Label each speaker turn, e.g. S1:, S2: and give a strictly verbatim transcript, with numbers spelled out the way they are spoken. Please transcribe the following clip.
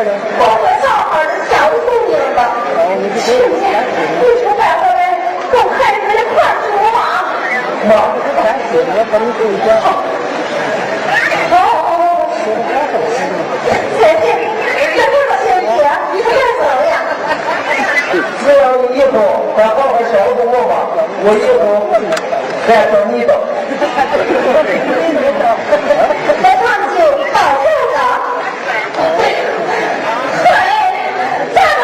S1: 我和小孩的相处你吧。去年你出来回来跟孩子一块儿住啊？
S2: 妈，我跟你回家。
S1: 哦，姐姐，这这么些钱，你不要走呀？
S2: 只要你以后再好好孝顺我吧，我以后再等